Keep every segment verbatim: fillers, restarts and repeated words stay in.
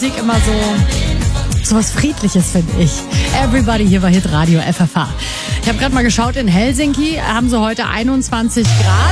Musik immer so, so was Friedliches, finde ich. Everybody hier bei Hitradio F F H. Ich habe gerade mal geschaut, in Helsinki haben sie heute einundzwanzig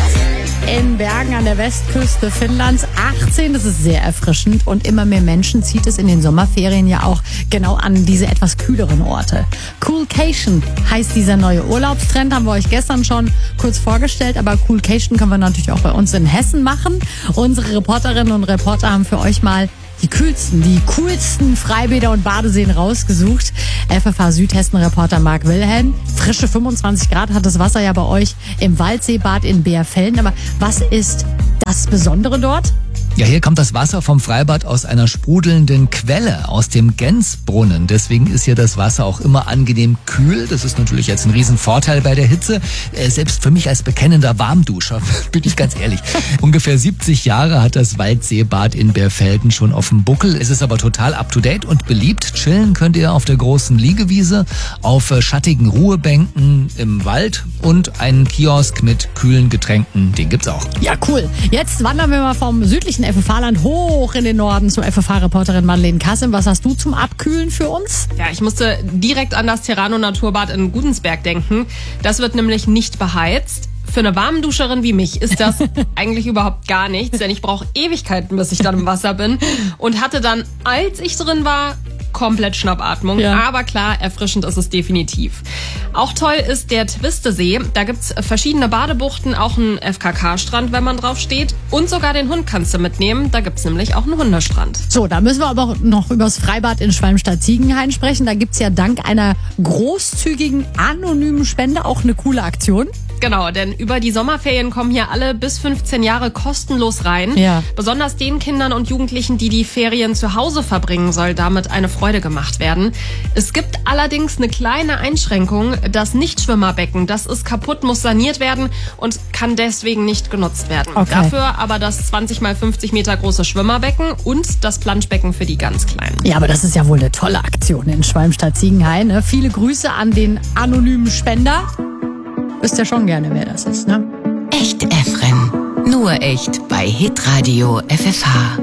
Grad. In Bergen an der Westküste Finnlands achtzehn. Das ist sehr erfrischend. Und immer mehr Menschen zieht es in den Sommerferien ja auch genau an diese etwas kühleren Orte. Coolcation heißt dieser neue Urlaubstrend. Haben wir euch gestern schon kurz vorgestellt. Aber Coolcation können wir natürlich auch bei uns in Hessen machen. Unsere Reporterinnen und Reporter haben für euch mal die kühlsten, die coolsten Freibäder und Badeseen rausgesucht. F F H Südhessen-Reporter Marc Wilhelm. Frische fünfundzwanzig Grad hat das Wasser ja bei euch im Waldseebad in Beerfelden. Aber was ist das Besondere dort? Ja, hier kommt das Wasser vom Freibad aus einer sprudelnden Quelle, aus dem Gensbrunnen. Deswegen ist hier das Wasser auch immer angenehm kühl. Das ist natürlich jetzt ein Riesenvorteil bei der Hitze. Äh, selbst für mich als bekennender Warmduscher, bin ich ganz ehrlich. Ungefähr siebzig Jahre hat das Waldseebad in Beerfelden schon auf dem Buckel. Es ist aber total up-to-date und beliebt. Chillen könnt ihr auf der großen Liegewiese, auf äh, schattigen Ruhebänken im Wald und einen Kiosk mit kühlen Getränken. Den gibt's auch. Ja, cool. Jetzt wandern wir mal vom südlichen F F H-Land hoch in den Norden zu F F H-Reporterin Madeleine Kassim. Was hast du zum Abkühlen für uns? Ja, ich musste direkt an das Terrano Naturbad in Gudensberg denken. Das wird nämlich nicht beheizt. Für eine Warmduscherin wie mich ist das eigentlich überhaupt gar nichts, denn ich brauche Ewigkeiten, bis ich dann im Wasser bin. Und hatte dann, als ich drin war, komplett Schnappatmung. Ja. Aber klar, erfrischend ist es definitiv. Auch toll ist der Twistesee. Da gibt's verschiedene Badebuchten, auch einen F K K-Strand, wenn man drauf steht. Und sogar den Hund kannst du mitnehmen. Da gibt's nämlich auch einen Hundestrand. So, da müssen wir aber auch noch über das Freibad in Schwalmstadt-Ziegenhain sprechen. Da gibt's ja dank einer großzügigen, anonymen Spende auch eine coole Aktion. Genau, denn über die Sommerferien kommen hier alle bis fünfzehn Jahre kostenlos rein. Ja. Besonders den Kindern und Jugendlichen, die die Ferien zu Hause verbringen, soll damit eine Freude gemacht werden. Es gibt allerdings eine kleine Einschränkung. Das Nichtschwimmerbecken, das ist kaputt, muss saniert werden und kann deswegen nicht genutzt werden. Okay. Dafür aber das zwanzig mal fünfzig Meter große Schwimmerbecken und das Planschbecken für die ganz Kleinen. Ja, aber das ist ja wohl eine tolle Aktion in Schwalmstadt-Ziegenhain. Ne? Viele Grüße an den anonymen Spender. Wisst ja schon gerne, wer das ist, ne? Echt Efren. Nur echt bei Hitradio F F H.